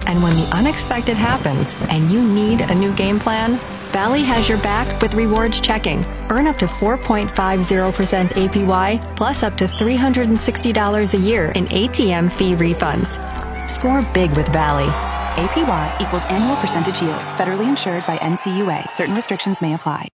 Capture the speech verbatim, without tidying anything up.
And when the unexpected happens and you need a new game plan, Valley has your back with rewards checking. Earn up to four point five zero percent A P Y plus up to three hundred sixty dollars a year in A T M fee refunds. Score big with Valley. A P Y equals annual percentage yield. Federally insured by N C U A. Certain restrictions may apply.